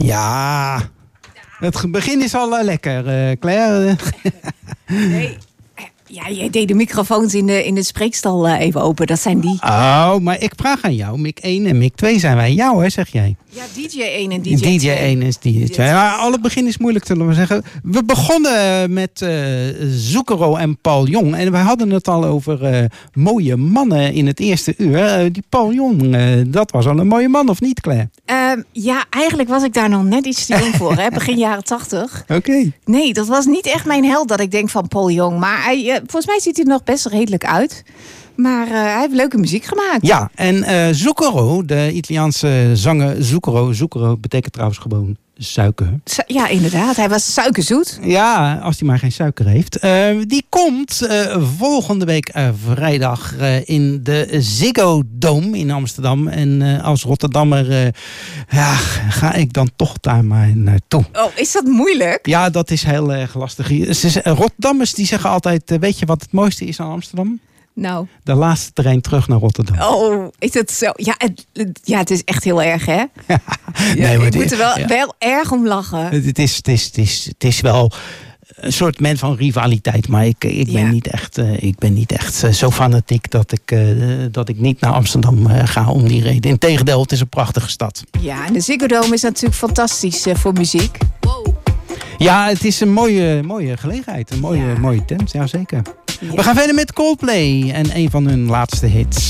Ja, het begin is al lekker, Claire. Nee. Ja, jij deed de microfoons in de spreekstal even open. Dat zijn die. Oh, maar ik vraag aan jou. Mic 1 en Mic 2 zijn wij jou, hè, zeg jij. Ja, DJ 1 en DJ 2. DJ 1 is DJ 2. Maar al het begin is moeilijk, zullen we zeggen. We begonnen met Zucchero en Paul Jong. En we hadden het al over mooie mannen in het eerste uur. Die Paul Jong, dat was al een mooie man, of niet, Claire? Ja, eigenlijk was ik daar nog net iets te jong voor. Hè? Begin jaren 80. Oké. Nee, dat was niet echt mijn held dat ik denk van Paul Jong. Maar volgens mij ziet hij er nog best redelijk uit. Maar hij heeft leuke muziek gemaakt. Ja, en Zucchero, de Italiaanse zanger Zucchero. Zucchero betekent trouwens gewoon suiker. Ja, inderdaad. Hij was suikerzoet. Ja, als hij maar geen suiker heeft. Die komt volgende week vrijdag in de Ziggo Dome in Amsterdam. En als Rotterdammer ga ik dan toch daar maar naartoe. Oh, is dat moeilijk? Ja, dat is heel erg lastig. Rotterdammers die zeggen altijd, weet je wat het mooiste is aan Amsterdam? Nou. De laatste trein terug naar Rotterdam. Oh, is het zo? Ja, het is echt heel erg, hè? Nee, maar ik moet er wel erg om lachen. Het is wel een soort van rivaliteit. Maar ik ben niet echt zo fanatiek dat ik niet naar Amsterdam ga om die reden. Integendeel, het is een prachtige stad. Ja, en de Ziggo Dome is natuurlijk fantastisch voor muziek. Wow. Ja, het is een mooie gelegenheid. Een mooie tent, ja zeker. Ja. We gaan verder met Coldplay en een van hun laatste hits.